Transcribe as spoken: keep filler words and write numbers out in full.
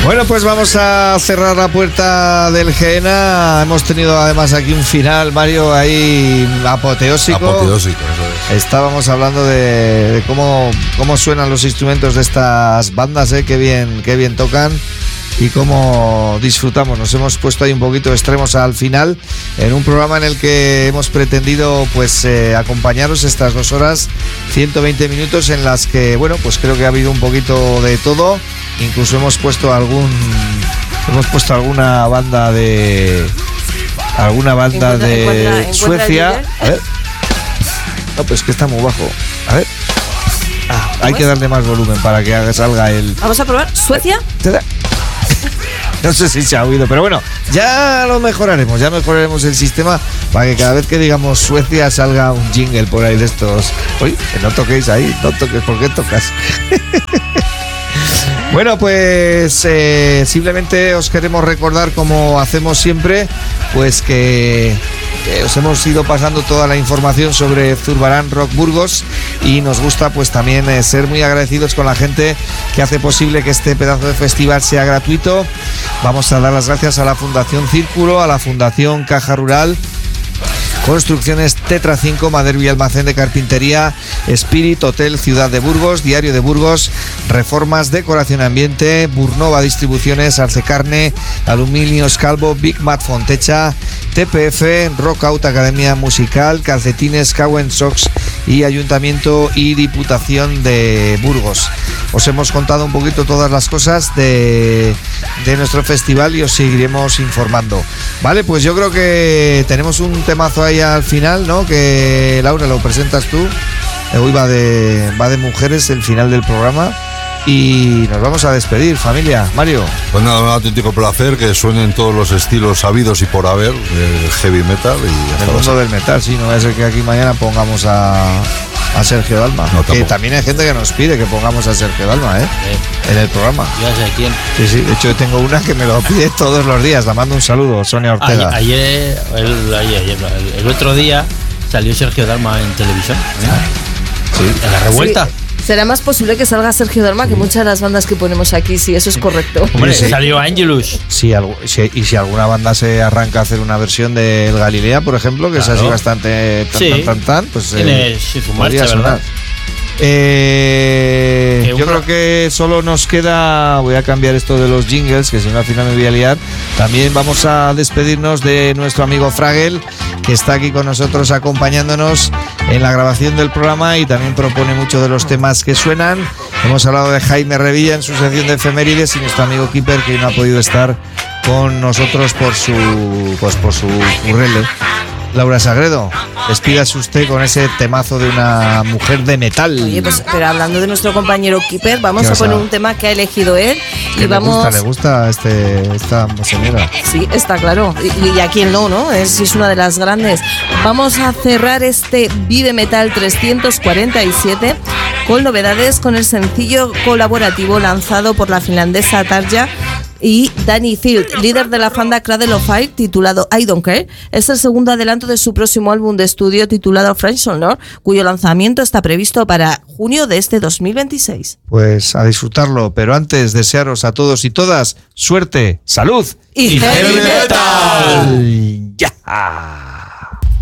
Bueno, pues vamos a cerrar la puerta del Gehenna. Hemos tenido además aquí un final, Mario, ahí apoteósico. Apoteósico, eso es. Estábamos hablando de, de cómo, cómo suenan los instrumentos de estas bandas, ¿eh? Qué bien, qué bien tocan y cómo disfrutamos. Nos hemos puesto ahí un poquito extremos al final en un programa en el que hemos pretendido pues eh, acompañaros estas dos horas, ciento veinte minutos en las que, bueno, pues creo que ha habido un poquito de todo. Incluso hemos puesto algún hemos puesto alguna banda de alguna banda encuentra, de encuentra, encuentra Suecia. A ver. No, pues que está muy bajo. A ver. Ah, hay que darle más volumen para que salga el. Vamos a probar. ¿Suecia? No sé si se ha oído, pero bueno, ya lo mejoraremos, ya mejoraremos el sistema para que cada vez que digamos Suecia salga un jingle por ahí de estos. Oye, que no toquéis ahí, no toques, ¿por qué tocas? Bueno, pues eh, simplemente os queremos recordar, como hacemos siempre, pues que, que os hemos ido pasando toda la información sobre Zurbarán Rock Burgos y nos gusta pues también eh, ser muy agradecidos con la gente que hace posible que este pedazo de festival sea gratuito. Vamos a dar las gracias a la Fundación Círculo, a la Fundación Caja Rural, Construcciones Tetra cinco, Maderbi Almacén de Carpintería, Spirit Hotel Ciudad de Burgos, Diario de Burgos, Reformas, Decoración Ambiente, Burnova Distribuciones, Arce Carne, Aluminios Calvo, Big Mat Fontecha, T P F, Rockout Academia Musical, Calcetines, Cowen Socks y Ayuntamiento y Diputación de Burgos. Os hemos contado un poquito todas las cosas de, de nuestro festival y os seguiremos informando. Vale, pues yo creo que tenemos un temazo ahí al final, ¿no? Que Laura, lo presentas tú. Hoy va de, va de mujeres el final del programa. Y nos vamos a despedir, familia. Mario. Pues nada, un auténtico placer que suenen todos los estilos sabidos y por haber del heavy metal y hasta el mundo del metal, sí, no es el que aquí mañana pongamos a, a Sergio Dalma. No, que también hay gente que nos pide que pongamos a Sergio Dalma, ¿eh? Sí. En el programa. Ya sé quién. Sí, sí, de hecho yo tengo una que me lo pide todos los días. La mando un saludo, Sonia Ortega. Ayer, el, ayer, ayer el, el otro día salió Sergio Dalma en televisión. ¿Eh? Sí. En la revuelta. Sí. Será más posible que salga Sergio Dalma que muchas de las bandas que ponemos aquí, sí, eso es correcto. Hombre, sí, sí. Salió Angelus. Sí, algo, sí, y si alguna banda se arranca a hacer una versión del Galilea, por ejemplo, que claro. Es así bastante tan, sí. tan, tan, tan, pues tiene eh, sí, su marcha, ¿verdad? Eh, yo creo que solo nos queda, voy a cambiar esto de los jingles, que si no al final me voy a liar. También vamos a despedirnos de nuestro amigo Fragel, que está aquí con nosotros acompañándonos en la grabación del programa y también propone muchos de los temas que suenan. Hemos hablado de Jaime Revilla en su sección de efemérides y nuestro amigo Keeper, que no ha podido estar con nosotros por su pues por su currele. Laura Sagredo, despídase usted con ese temazo de una mujer de metal. Oye, pues pero hablando de nuestro compañero Keeper, vamos a poner un tema que ha elegido él y vamos. Le gusta, le gusta este, esta señora. Sí, está claro. Y, y a quién no, ¿no? Es, es una de las grandes. Vamos a cerrar este Vive Metal trescientos cuarenta y siete con novedades con el sencillo colaborativo lanzado por la finlandesa Tarja y Danny Field, líder de la banda Cradle of Fire, titulado I Don't Care. Es el segundo adelanto de su próximo álbum de estudio titulado French Honor, cuyo lanzamiento está previsto para junio de este dos mil veintiséis. Pues a disfrutarlo, pero antes desearos a todos y todas suerte, salud y, y heavy metal. ¡Ya!